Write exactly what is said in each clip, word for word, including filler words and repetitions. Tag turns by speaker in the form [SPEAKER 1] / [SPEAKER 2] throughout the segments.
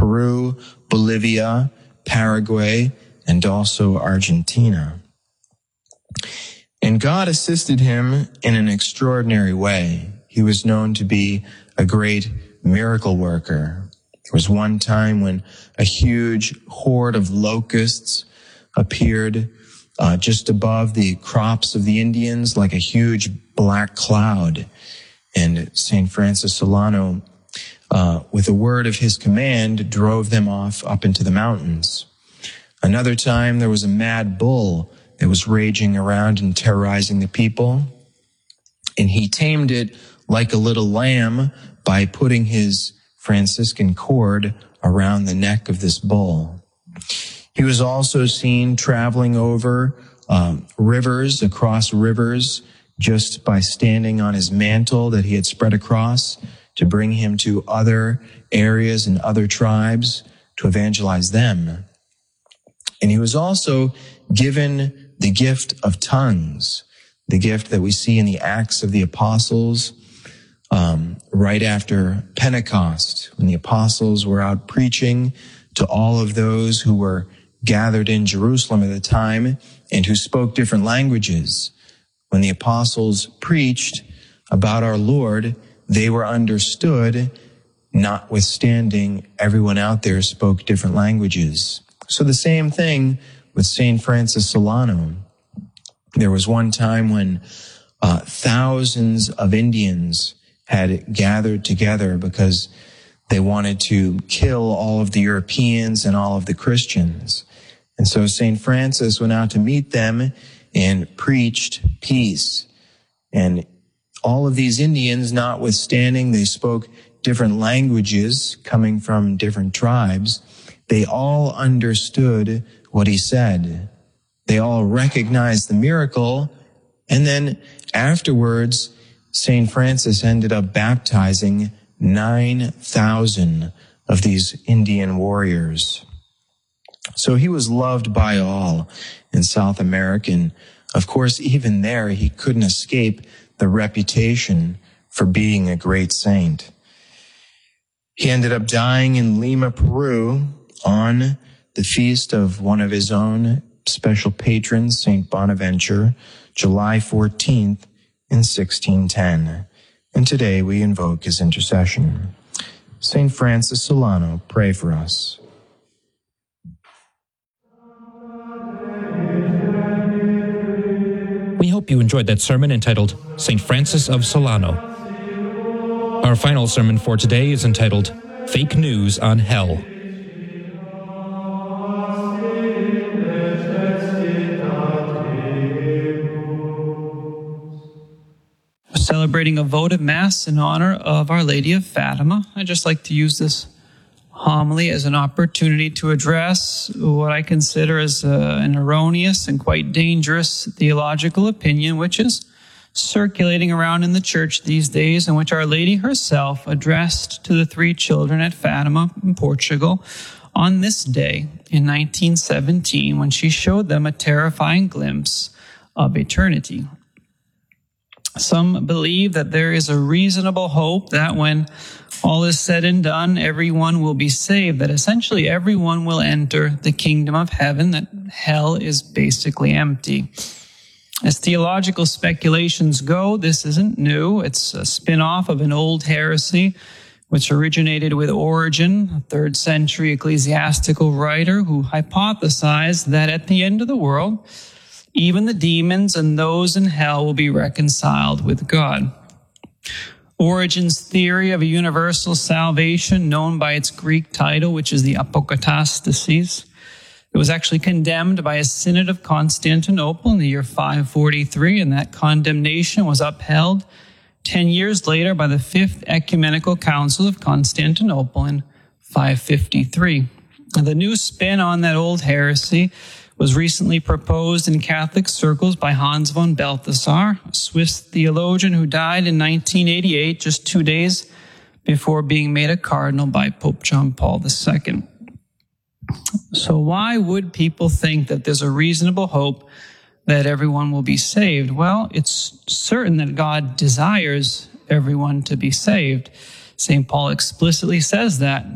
[SPEAKER 1] Peru, Bolivia, Paraguay, and also Argentina. And God assisted him in an extraordinary way. He was known to be a great miracle worker. There was one time when a huge horde of locusts appeared uh, just above the crops of the Indians like a huge black cloud. And Saint Francis Solano, uh, with a word of his command, drove them off up into the mountains. Another time there was a mad bull that was raging around and terrorizing the people. And he tamed it like a little lamb by putting his Franciscan cord around the neck of this bull. He was also seen traveling over um, rivers, across rivers, just by standing on his mantle that he had spread across to bring him to other areas and other tribes to evangelize them. And he was also given the gift of tongues, the gift that we see in the Acts of the Apostles, um, right after Pentecost, when the apostles were out preaching to all of those who were gathered in Jerusalem at the time and who spoke different languages. When the apostles preached about our Lord, they were understood, notwithstanding everyone out there spoke different languages. So the same thing with Saint Francis Solano. There was one time when uh, thousands of Indians had gathered together because they wanted to kill all of the Europeans and all of the Christians. And so Saint Francis went out to meet them and preached peace. And all of these Indians, notwithstanding they spoke different languages coming from different tribes, they all understood what he said. They all recognized the miracle. And then afterwards, Saint Francis ended up baptizing nine thousand of these Indian warriors. So he was loved by all in South America. And of course, even there, he couldn't escape the reputation for being a great saint. He ended up dying in Lima, Peru, on the feast of one of his own special patrons, Saint Bonaventure, July fourteenth in sixteen ten. And today we invoke his intercession. Saint Francis Solano, pray for us.
[SPEAKER 2] We hope you enjoyed that sermon entitled Saint Francis of Solano. Our final sermon for today is entitled Fake News on Hell.
[SPEAKER 3] Celebrating a votive Mass in honor of Our Lady of Fatima, I'd just like to use this homily as an opportunity to address what I consider as uh, an erroneous and quite dangerous theological opinion, which is circulating around in the church these days, in which Our Lady herself addressed to the three children at Fatima in Portugal on this day in nineteen seventeen, when she showed them a terrifying glimpse of eternity. Some believe that there is a reasonable hope that when all is said and done, everyone will be saved, that essentially everyone will enter the kingdom of heaven, that hell is basically empty. As theological speculations go, this isn't new. It's a spin-off of an old heresy, which originated with Origen, a third century ecclesiastical writer who hypothesized that at the end of the world, even the demons and those in hell will be reconciled with God. Origen's theory of a universal salvation, known by its Greek title, which is the apokatastasis, it was actually condemned by a synod of Constantinople in the year five forty-three, and that condemnation was upheld ten years later by the Fifth Ecumenical Council of Constantinople in five fifty-three. And the new spin on that old heresy was recently proposed in Catholic circles by Hans von Balthasar, a Swiss theologian who died in nineteen eighty-eight, just two days before being made a cardinal by Pope John Paul the Second. So why would people think that there's a reasonable hope that everyone will be saved? Well, it's certain that God desires everyone to be saved. Saint Paul explicitly says that.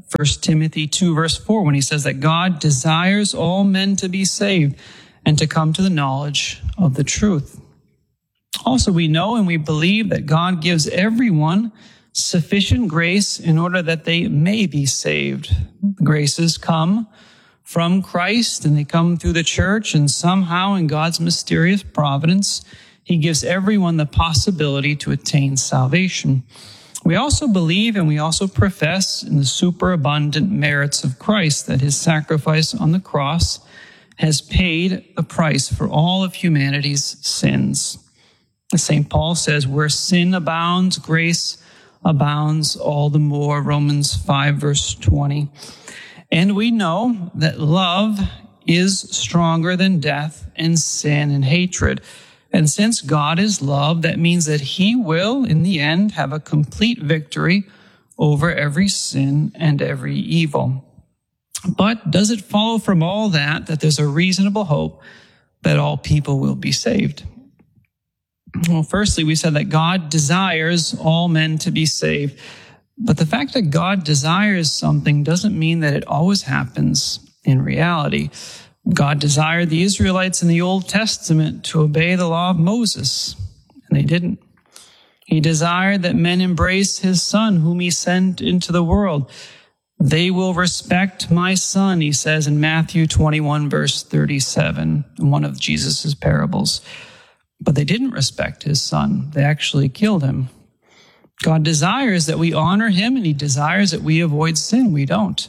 [SPEAKER 3] First Timothy two, verse four, when he says that God desires all men to be saved and to come to the knowledge of the truth. Also, we know and we believe that God gives everyone sufficient grace in order that they may be saved. The graces come from Christ and they come through the church, and somehow in God's mysterious providence, he gives everyone the possibility to attain salvation. We also believe and we also profess in the superabundant merits of Christ, that his sacrifice on the cross has paid the price for all of humanity's sins. Saint Paul says, where sin abounds, grace abounds all the more, Romans five, verse twenty. And we know that love is stronger than death and sin and hatred. And since God is love, that means that he will, in the end, have a complete victory over every sin and every evil. But does it follow from all that that there's a reasonable hope that all people will be saved? Well, firstly, we said that God desires all men to be saved. But the fact that God desires something doesn't mean that it always happens in reality. God desired the Israelites in the Old Testament to obey the law of Moses, and they didn't. He desired that men embrace his son, whom he sent into the world. They will respect my son, he says in Matthew twenty-one, verse thirty-seven, in one of Jesus' parables. But they didn't respect his son. They actually killed him. God desires that we honor him, and he desires that we avoid sin. We don't.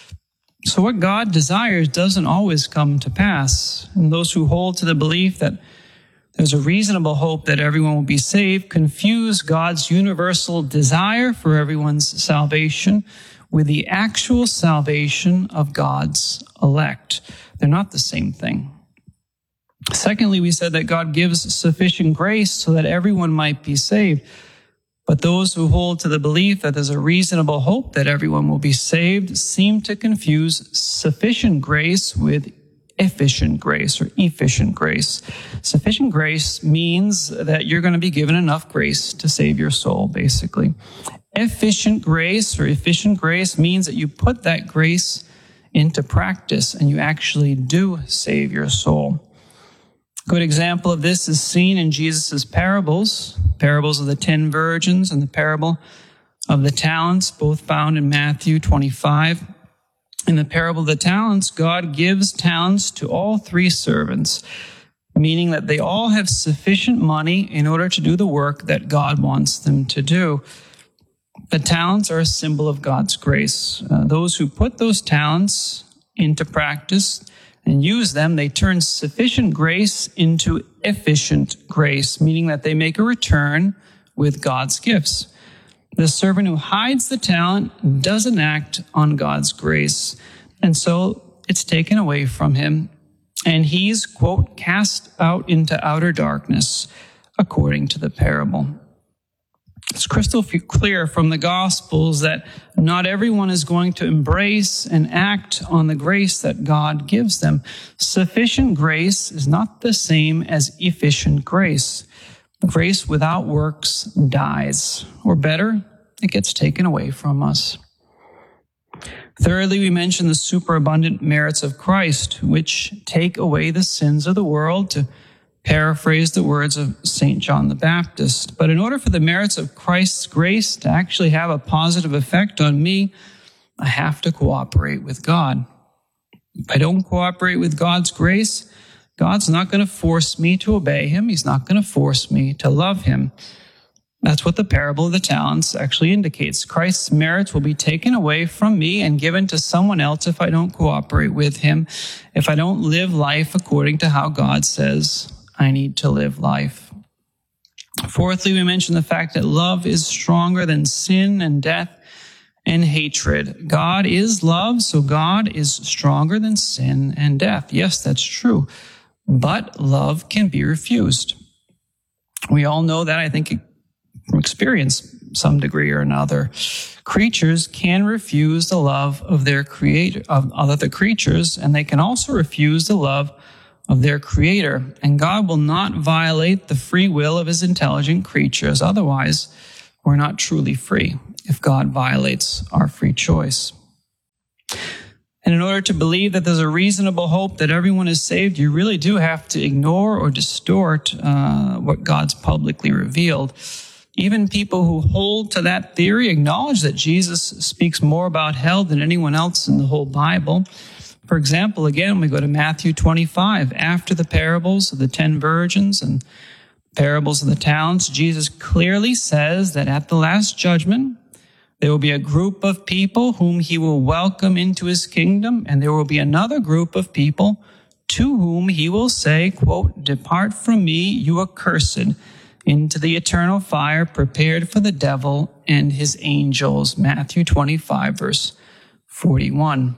[SPEAKER 3] So what God desires doesn't always come to pass. And those who hold to the belief that there's a reasonable hope that everyone will be saved confuse God's universal desire for everyone's salvation with the actual salvation of God's elect. They're not the same thing. Secondly, we said that God gives sufficient grace so that everyone might be saved. But those who hold to the belief that there's a reasonable hope that everyone will be saved seem to confuse sufficient grace with efficient grace or efficient grace. Sufficient grace means that you're going to be given enough grace to save your soul, basically. Efficient grace or efficient grace means that you put that grace into practice and you actually do save your soul. A good example of this is seen in Jesus' parables, parables of the ten virgins and the parable of the talents, both found in Matthew twenty-five. In the parable of the talents, God gives talents to all three servants, meaning that they all have sufficient money in order to do the work that God wants them to do. The talents are a symbol of God's grace. Uh, those who put those talents into practice and use them, they turn sufficient grace into efficient grace, meaning that they make a return with God's gifts. The servant who hides the talent doesn't act on God's grace, and so it's taken away from him, and he's, quote, cast out into outer darkness, according to the parable. It's crystal clear from the Gospels that not everyone is going to embrace and act on the grace that God gives them. Sufficient grace is not the same as efficient grace. Grace without works dies, or better, it gets taken away from us. Thirdly, we mention the superabundant merits of Christ, which take away the sins of the world, to paraphrase the words of Saint John the Baptist. But in order for the merits of Christ's grace to actually have a positive effect on me, I have to cooperate with God. If I don't cooperate with God's grace, God's not going to force me to obey him. He's not going to force me to love him. That's what the parable of the talents actually indicates. Christ's merits will be taken away from me and given to someone else if I don't cooperate with him, if I don't live life according to how God says I need to live life. Fourthly, we mentioned the fact that love is stronger than sin and death and hatred. God is love, so God is stronger than sin and death. Yes, that's true. But love can be refused. We all know that, I think, from experience, some degree or another. Creatures can refuse the love of their creator, of other creatures, and they can also refuse the love of their creator. And God will not violate the free will of his intelligent creatures. Otherwise, we're not truly free if God violates our free choice. And in order to believe that there's a reasonable hope that everyone is saved, you really do have to ignore or distort uh, what God's publicly revealed. Even people who hold to that theory acknowledge that Jesus speaks more about hell than anyone else in the whole Bible. For example, again, we go to Matthew twenty-five. After the parables of the ten virgins and parables of the talents, Jesus clearly says that at the last judgment, there will be a group of people whom he will welcome into his kingdom, and there will be another group of people to whom he will say, quote, "Depart from me, you accursed, into the eternal fire prepared for the devil and his angels." Matthew twenty-five, verse forty-one.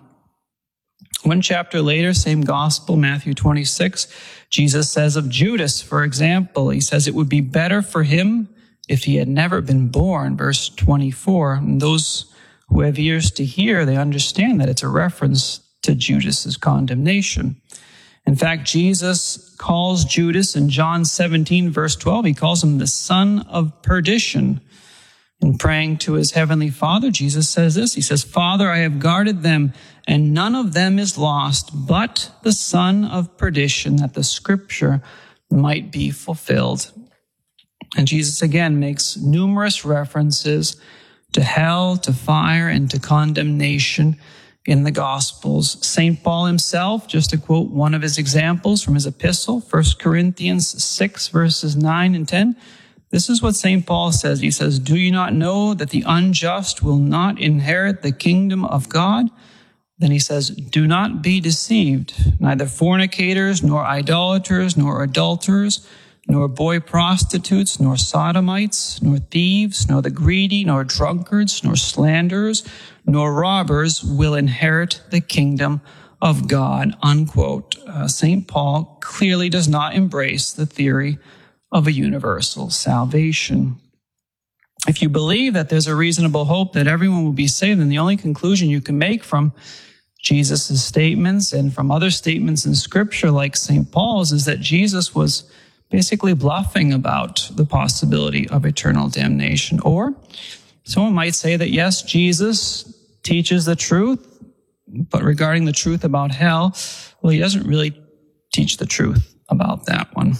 [SPEAKER 3] One chapter later, same gospel, Matthew twenty-six, Jesus says of Judas, for example, he says it would be better for him if he had never been born, verse twenty-four. And those who have ears to hear, they understand that it's a reference to Judas's condemnation. In fact, Jesus calls Judas in John seventeen, verse twelve, he calls him the son of perdition. In praying to his heavenly Father, Jesus says this, he says, "Father, I have guarded them, and none of them is lost, but the son of perdition, that the scripture might be fulfilled." And Jesus again makes numerous references to hell, to fire, and to condemnation in the Gospels. Saint Paul himself, just to quote one of his examples from his epistle, First Corinthians six, verses nine and ten, this is what Saint Paul says. He says, "Do you not know that the unjust will not inherit the kingdom of God?" Then he says, "Do not be deceived. Neither fornicators, nor idolaters, nor adulterers, nor boy prostitutes, nor sodomites, nor thieves, nor the greedy, nor drunkards, nor slanderers, nor robbers will inherit the kingdom of God," unquote. Uh, Saint Paul clearly does not embrace the theory of a universal salvation. If you believe that there's a reasonable hope that everyone will be saved, then the only conclusion you can make from Jesus' statements and from other statements in Scripture like Saint Paul's is that Jesus was basically bluffing about the possibility of eternal damnation. Or someone might say that, yes, Jesus teaches the truth, but regarding the truth about hell, well, he doesn't really teach the truth about that one.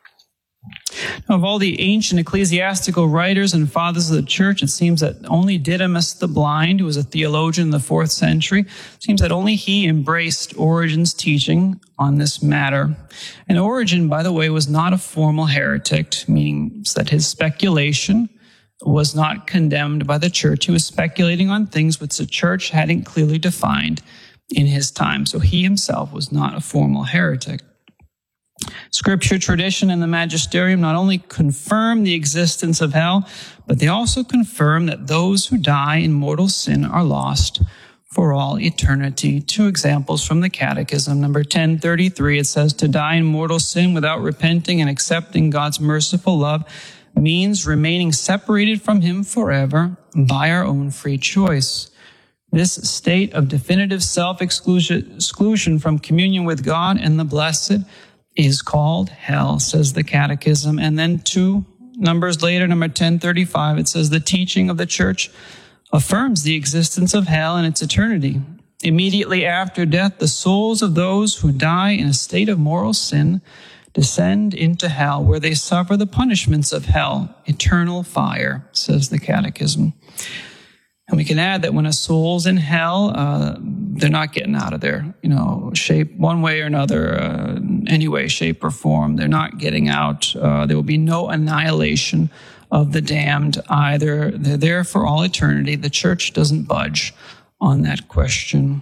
[SPEAKER 3] Now, of all the ancient ecclesiastical writers and fathers of the church, it seems that only Didymus the Blind, who was a theologian in the fourth century, it seems that only he embraced Origen's teaching on this matter. And Origen, by the way, was not a formal heretic, meaning that his speculation was not condemned by the church. He was speculating on things which the church hadn't clearly defined in his time. So he himself was not a formal heretic. Scripture, tradition, and the magisterium not only confirm the existence of hell, but they also confirm that those who die in mortal sin are lost for all eternity. Two examples from the Catechism. Number ten thirty-three, it says, "To die in mortal sin without repenting and accepting God's merciful love means remaining separated from him forever by our own free choice. This state of definitive self-exclusion from communion with God and the blessed is called hell," says the Catechism. And then two numbers later, number ten thirty-five, it says, "The teaching of the church affirms the existence of hell and its eternity. Immediately after death, the souls of those who die in a state of moral sin descend into hell, where they suffer the punishments of hell, eternal fire," says the Catechism. And we can add that when a soul's in hell, uh, they're not getting out of there, you know, shape one way or another, uh, any way, shape, or form. They're not getting out. Uh, there will be no annihilation of the damned either. They're there for all eternity. The church doesn't budge on that question.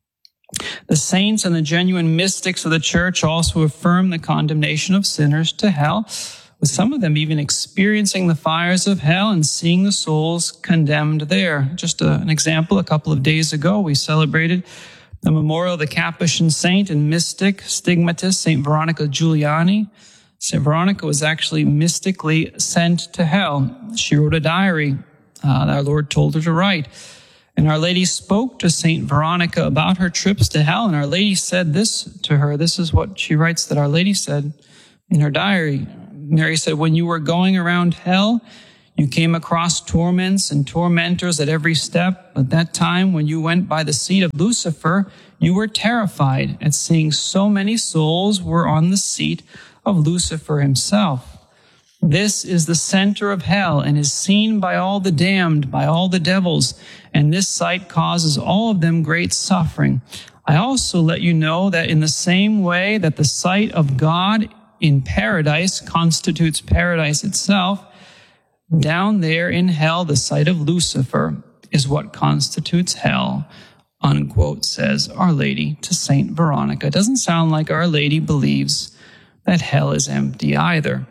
[SPEAKER 3] The saints and the genuine mystics of the church also affirm the condemnation of sinners to hell, with some of them even experiencing the fires of hell and seeing the souls condemned there. Just a, an example, a couple of days ago, we celebrated the memorial of the Capuchin saint and mystic stigmatist, Saint Veronica Giuliani. Saint Veronica was actually mystically sent to hell. She wrote a diary uh, that our Lord told her to write. And Our Lady spoke to Saint Veronica about her trips to hell, and Our Lady said this to her. This is what she writes that Our Lady said in her diary. Mary said, "When you were going around hell, You came across torments and tormentors at every step. At that time, when you went by the seat of Lucifer, you were terrified at seeing so many souls were on the seat of Lucifer himself. This is the center of hell and is seen by all the damned, by all the devils, and this sight causes all of them great suffering. I also let you know that in the same way that the sight of God in paradise constitutes paradise itself, down there in hell, the sight of Lucifer is what constitutes hell, unquote, says Our Lady to Saint Veronica. It doesn't sound like Our Lady believes that hell is empty either.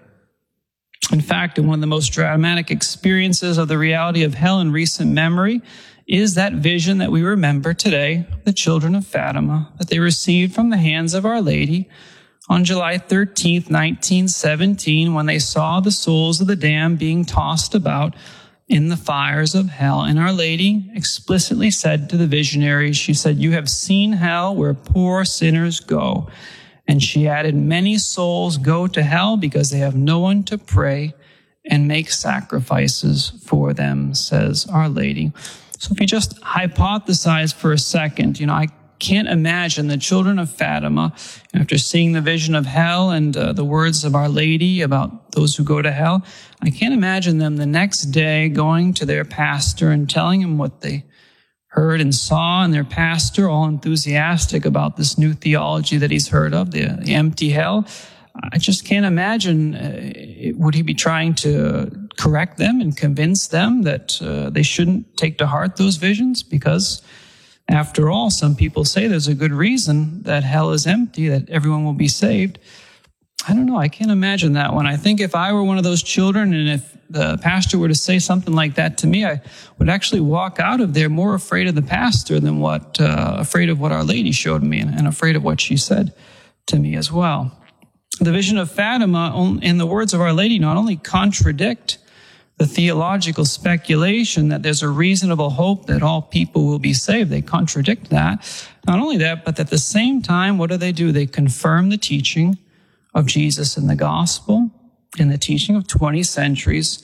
[SPEAKER 3] In fact, one of the most dramatic experiences of the reality of hell in recent memory is that vision that we remember today, the children of Fatima, that they received from the hands of Our Lady on July thirteenth, nineteen seventeen, when they saw the souls of the damned being tossed about in the fires of hell. And Our Lady explicitly said to the visionaries, she said, "You have seen hell where poor sinners go." And she added, "Many souls go to hell because they have no one to pray and make sacrifices for them," says Our Lady. So if you just hypothesize for a second, you know, I can't imagine the children of Fatima, after seeing the vision of hell and uh, the words of Our Lady about those who go to hell, I can't imagine them the next day going to their pastor and telling him what they heard and saw, and their pastor, all enthusiastic about this new theology that he's heard of, the, the empty hell. I just can't imagine, uh, would he be trying to correct them and convince them that uh, they shouldn't take to heart those visions? Because after all, some people say there's a good reason that hell is empty, that everyone will be saved. I don't know. I can't imagine that one. I think if I were one of those children and if the pastor were to say something like that to me, I would actually walk out of there more afraid of the pastor than what, uh, afraid of what Our Lady showed me and, and afraid of what she said to me as well. The vision of Fatima and the words of Our Lady not only contradict the theological speculation that there's a reasonable hope that all people will be saved. They contradict that. Not only that, but at the same time, what do they do? They confirm the teaching of Jesus in the gospel, in the teaching of twenty centuries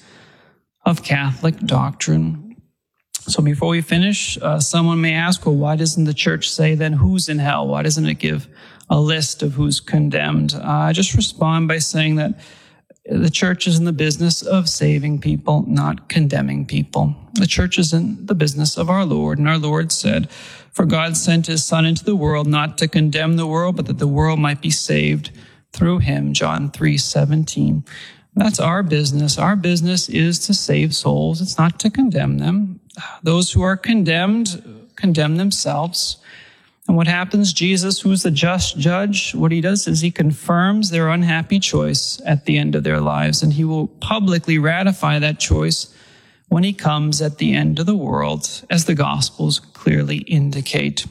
[SPEAKER 3] of Catholic doctrine. So before we finish, uh, someone may ask, well, why doesn't the church say then who's in hell? Why doesn't it give a list of who's condemned? Uh, I just respond by saying that the church is in the business of saving people, not condemning people. The church is in the business of our Lord, and our Lord said, "For God sent his Son into the world not to condemn the world, but that the world might be saved through him," John three seventeen. That's our business. Our business is to save souls. It's not to condemn them. Those who are condemned condemn themselves. And what happens? Jesus, who's the just judge, what he does is he confirms their unhappy choice at the end of their lives, and he will publicly ratify that choice when he comes at the end of the world, as the Gospels clearly indicate.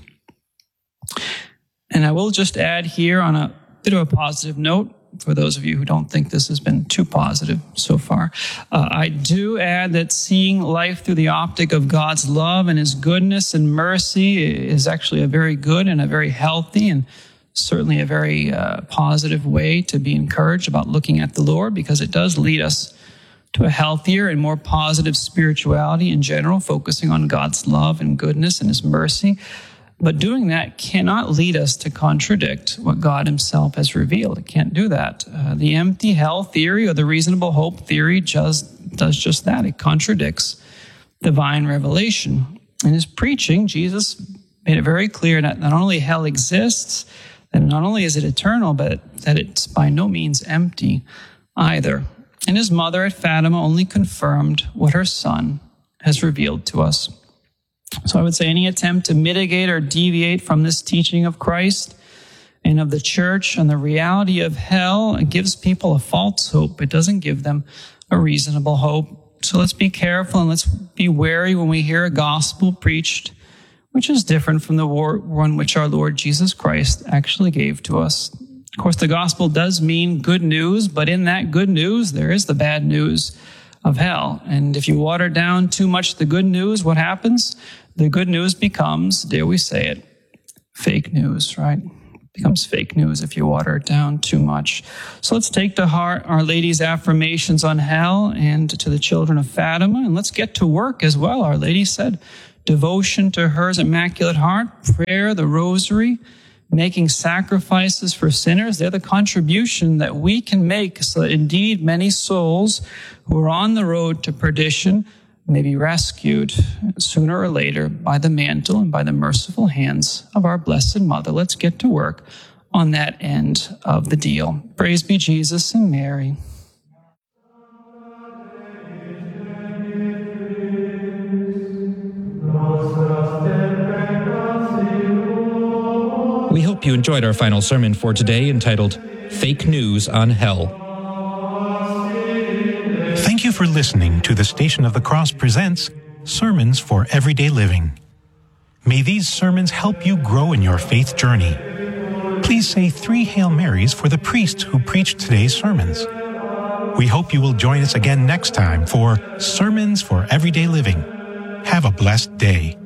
[SPEAKER 3] And I will just add here on a bit of a positive note, for those of you who don't think this has been too positive so far, uh, I do add that seeing life through the optic of God's love and his goodness and mercy is actually a very good and a very healthy and certainly a very uh, positive way to be encouraged about looking at the Lord, because it does lead us to a healthier and more positive spirituality in general, focusing on God's love and goodness and his mercy. But doing that cannot lead us to contradict what God himself has revealed. It can't do that. Uh, the empty hell theory or the reasonable hope theory just does just that. It contradicts divine revelation. In his preaching, Jesus made it very clear that not only hell exists, that not only is it eternal, but that it's by no means empty either. And his mother at Fatima only confirmed what her son has revealed to us. So I would say any attempt to mitigate or deviate from this teaching of Christ and of the church and the reality of hell gives people a false hope. It doesn't give them a reasonable hope. So let's be careful and let's be wary when we hear a gospel preached which is different from the one which our Lord Jesus Christ actually gave to us. Of course, the gospel does mean good news, but in that good news, there is the bad news of hell. And if you water down too much the good news, what happens? The good news becomes, dare we say it, fake news, right? becomes fake news if you water it down too much. So let's take to heart Our Lady's affirmations on hell and to the children of Fatima, and let's get to work as well. Our Lady said, devotion to hers immaculate heart, prayer, the rosary, making sacrifices for sinners. They're the contribution that we can make so that indeed many souls who are on the road to perdition may be rescued sooner or later by the mantle and by the merciful hands of our Blessed Mother. Let's get to work on that end of the deal. Praise be Jesus and Mary.
[SPEAKER 2] We hope you enjoyed our final sermon for today entitled Fake News on Hell.
[SPEAKER 4] Thank you for listening to the Station of the Cross presents Sermons for Everyday Living. May these sermons help you grow in your faith journey. Please say three Hail Marys for the priest who preached today's sermons. We hope you will join us again next time for Sermons for Everyday Living. Have a blessed day.